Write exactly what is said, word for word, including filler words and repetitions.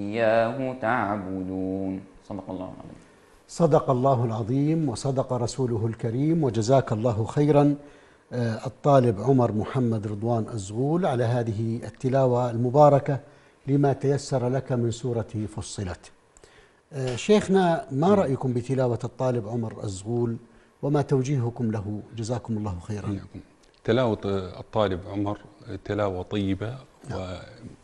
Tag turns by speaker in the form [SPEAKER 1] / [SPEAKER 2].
[SPEAKER 1] إياه تعبدون. صدق الله العظيم.
[SPEAKER 2] صدق الله العظيم وصدق رسوله الكريم، وجزاك الله خيرا الطالب عمر محمد رضوان الزغول على هذه التلاوة المباركة لما تيسر لك من سورة فصلت. شيخنا، ما رأيكم بتلاوة الطالب عمر الزغول وما توجيهكم له؟ جزاكم الله خيرا.
[SPEAKER 3] تلاوة الطالب عمر تلاوة طيبة